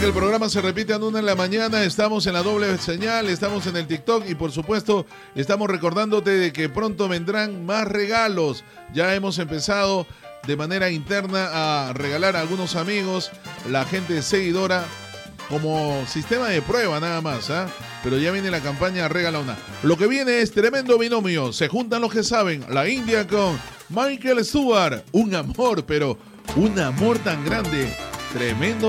que el programa se repite a 1 de la mañana. Estamos en la doble señal, estamos en el TikTok y por supuesto estamos recordándote de que pronto vendrán más regalos. Ya hemos empezado de manera interna a regalar a algunos amigos, la gente seguidora, como sistema de prueba nada más, ¿eh? Pero ya viene la campaña Regala Una. Lo que viene es tremendo binomio. Se juntan los que saben, la India con Michael Stewart. Un amor, pero un amor tan grande. Tremendo.